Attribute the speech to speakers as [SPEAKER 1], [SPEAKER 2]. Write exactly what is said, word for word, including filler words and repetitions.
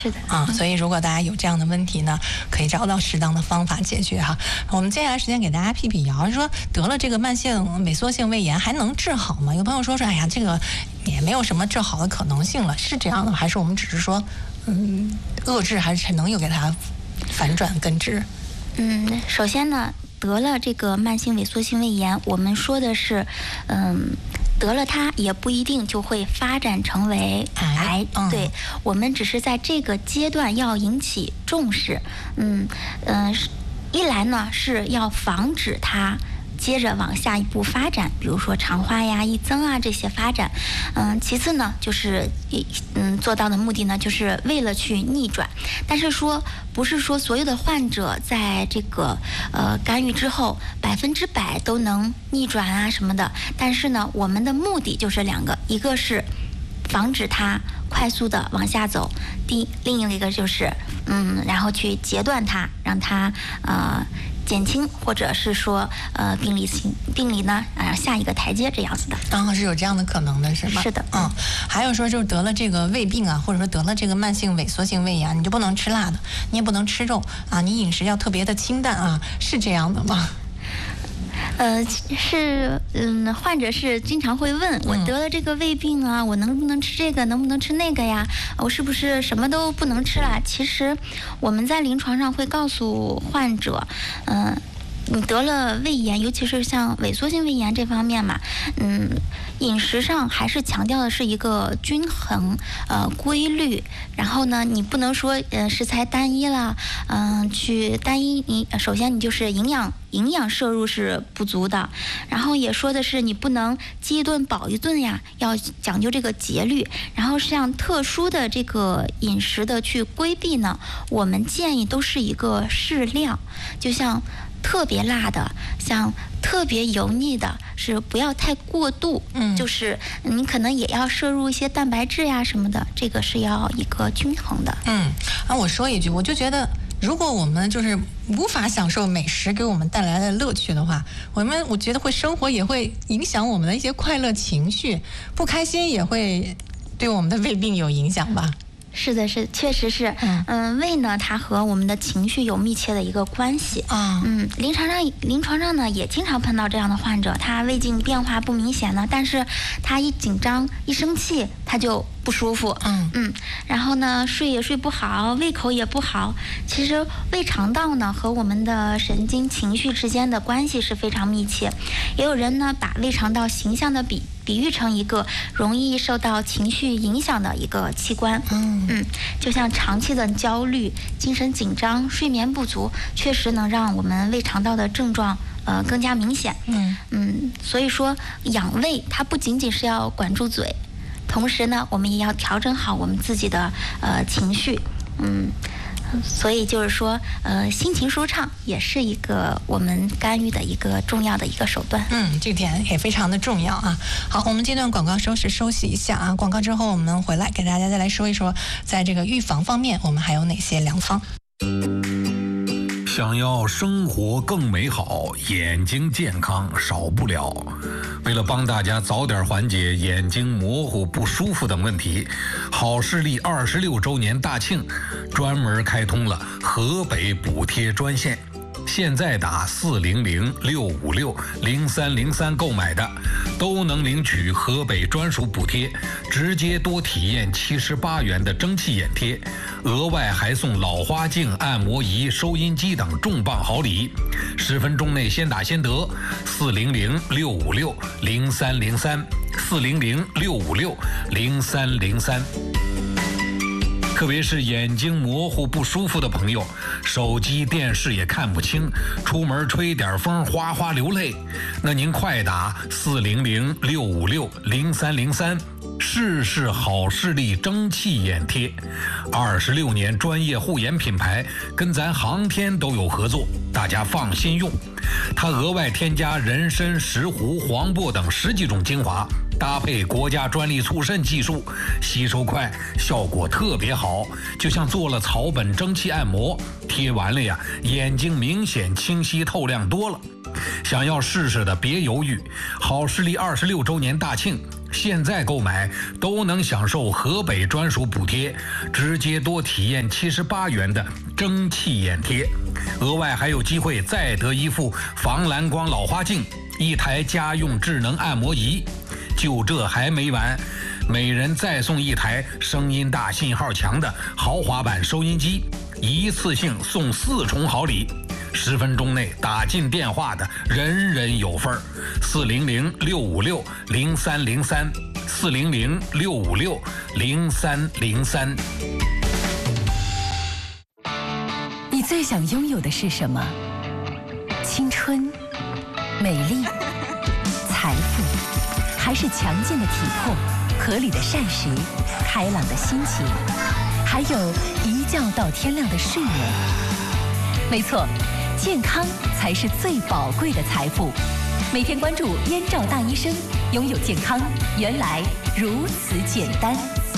[SPEAKER 1] 是的
[SPEAKER 2] 啊、嗯，所以如果大家有这样的问题呢，可以找到适当的方法解决哈。我们接下来时间给大家辟辟谣，说得了这个慢性萎缩性胃炎还能治好吗？有朋友说说，哎呀，这个也没有什么治好的可能性了，是这样的吗？还是我们只是说，嗯，遏制还是能有给它反转根治？
[SPEAKER 1] 嗯，首先呢，得了这个慢性萎缩性胃炎，我们说的是，嗯。得了它也不一定就会发展成为癌，
[SPEAKER 2] 嗯、
[SPEAKER 1] 对，我们只是在这个阶段要引起重视，嗯嗯、呃，一来呢是要防止它接着往下一步发展，比如说肠化呀、益增啊这些发展，嗯，其次呢就是嗯做到的目的呢就是为了去逆转，但是说不是说所有的患者在这个呃干预之后百分之百都能逆转啊什么的，但是呢我们的目的就是两个，一个是防止它快速的往下走，第另一个就是嗯然后去截断它，让它呃减轻，或者是说呃病理性病理呢啊、呃、下一个台阶这样子的。
[SPEAKER 2] 刚好是有这样的可能的是吗？
[SPEAKER 1] 是的。
[SPEAKER 2] 嗯，还有说就是得了这个胃病啊，或者说得了这个慢性萎缩性胃炎，你就不能吃辣的，你也不能吃肉啊，你饮食要特别的清淡啊，是这样的吗？
[SPEAKER 1] 呃，是，嗯，患者是经常会问我得了这个胃病啊，我能不能吃这个，能不能吃那个呀？我是不是什么都不能吃啦？其实我们在临床上会告诉患者，嗯、呃。你得了胃炎，尤其是像萎缩性胃炎这方面嘛，嗯，饮食上还是强调的是一个均衡、呃规律。然后呢，你不能说呃食材单一了，嗯、呃，去单一你首先你就是营养营养摄入是不足的，然后也说的是你不能饥一顿饱一顿呀，要讲究这个节律。然后像特殊的这个饮食的去规避呢，我们建议都是一个适量，就像。特别辣的，像特别油腻的，是不要太过度。嗯，就是你可能也要摄入一些蛋白质呀什么的，这个是要一个均衡的。
[SPEAKER 2] 嗯，啊，我说一句，我就觉得，如果我们就是无法享受美食给我们带来的乐趣的话，我们我觉得会生活也会影响我们的一些快乐情绪，不开心也会对我们的胃病有影响吧。
[SPEAKER 1] 是的，是，确实是，嗯、呃，胃呢，它和我们的情绪有密切的一个关系啊。嗯，临床上，临床上呢，也经常碰到这样的患者，他胃镜变化不明显呢，但是他一紧张、一生气，他就不舒服。嗯嗯，然后呢，睡也睡不好，胃口也不好。其实胃肠道呢和我们的神经、情绪之间的关系是非常密切。也有人呢把胃肠道形象的比。比喻成一个容易受到情绪影响的一个器官，嗯嗯，就像长期的焦虑、精神紧张、睡眠不足，确实能让我们胃肠道的症状呃更加明显，嗯嗯，所以说养胃它不仅仅是要管住嘴，同时呢，我们也要调整好我们自己的呃情绪，嗯。所以就是说，呃，心情舒畅也是一个我们干预的一个重要的一个手段。
[SPEAKER 2] 嗯，这点也非常的重要啊。好，我们这段广告收拾休息一下啊。广告之后我们回来给大家再来说一说，在这个预防方面我们还有哪些良方。
[SPEAKER 3] 想要生活更美好，眼睛健康少不了。为了帮大家早点缓解眼睛模糊不舒服等问题，好视力二十六周年大庆专门开通了河北补贴专线。现在打四零零六五六零三零三购买的，都能领取河北专属补贴，直接多体验七十八元的蒸汽眼贴，额外还送老花镜、按摩仪、收音机等重磅好礼。十分钟内先打先得，四零零六五六零三零三，四零零六五六零三零三。特别是眼睛模糊不舒服的朋友，手机电视也看不清，出门吹点风哗哗流泪，那您快打四零零六五六零三零三，试试好视力蒸汽眼贴。二十六年专业护眼品牌，跟咱航天都有合作，大家放心用。它额外添加人参、石斛、黄柏等十几种精华，搭配国家专利促渗技术，吸收快，效果特别好，就像做了草本蒸汽按摩，贴完了呀，眼睛明显清晰透亮多了。想要试试的别犹豫，好视力二十六周年大庆， 现在购买都能享受河北专属补贴，直接多体验七十八元的蒸汽眼贴，额外还有机会再得一副防蓝光老花镜，一台家用智能按摩仪。就这还没完，每人再送一台声音大、信号强的豪华版收音机，一次性送四重好礼。十分钟内打进电话的人人有份儿。四零零六五六零三零三，四零零六五六零三零三。
[SPEAKER 4] 你最想拥有的是什么？青春、美丽、财富，还是强健的体魄、合理的膳食、开朗的心情，还有一觉到天亮的睡眠？没错，健康才是最宝贵的财富。每天关注燕赵大医生，拥有健康原来如此简单。